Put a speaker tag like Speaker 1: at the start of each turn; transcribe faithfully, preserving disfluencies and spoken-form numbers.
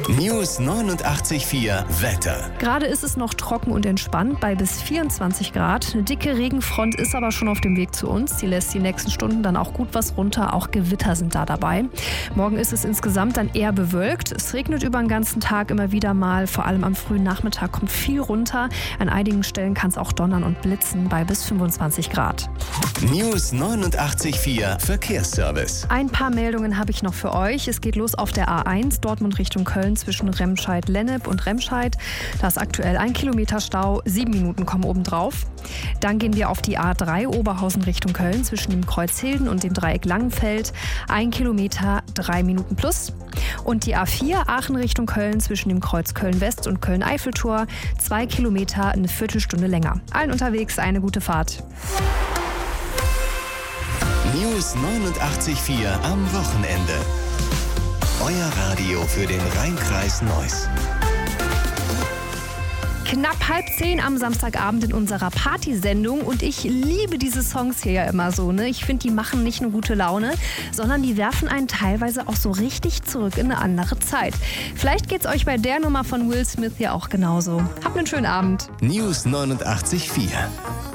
Speaker 1: News neunundachtzig Komma vier Wetter.
Speaker 2: Gerade ist es noch trocken und entspannt bei bis vierundzwanzig Grad. Eine dicke Regenfront ist aber schon auf dem Weg zu uns. Die lässt die nächsten Stunden dann auch gut was runter. Auch Gewitter sind da dabei. Morgen ist es insgesamt dann eher bewölkt. Es regnet über den ganzen Tag immer wieder mal. Vor allem am frühen Nachmittag kommt viel runter. An einigen Stellen kann es auch donnern und blitzen bei bis fünfundzwanzig Grad.
Speaker 1: News neunundachtzig Komma vier Verkehrsservice.
Speaker 2: Ein paar Meldungen habe ich noch für euch. Es geht los auf der A eins, Dortmund Richtung Köln zwischen Remscheid-Lennep und Remscheid. Da ist aktuell ein Kilometer Stau, sieben Minuten kommen obendrauf. Dann gehen wir auf die A drei, Oberhausen Richtung Köln zwischen dem Kreuz Hilden und dem Dreieck Langenfeld. Ein Kilometer, drei Minuten plus. Und die A vier, Aachen Richtung Köln zwischen dem Kreuz Köln-West und Köln-Eiffeltor. Zwei Kilometer, eine Viertelstunde länger. Allen unterwegs eine gute Fahrt.
Speaker 1: News neunundachtzig Komma vier am Wochenende. Euer Radio für den Rhein-Kreis Neuss.
Speaker 2: Knapp halb zehn am Samstagabend in unserer Partysendung und ich liebe diese Songs hier ja immer so. Ne? Ich finde, die machen nicht nur gute Laune, sondern die werfen einen teilweise auch so richtig zurück in eine andere Zeit. Vielleicht geht's euch bei der Nummer von Will Smith ja auch genauso. Habt einen schönen Abend.
Speaker 1: News neunundachtzig Komma vier.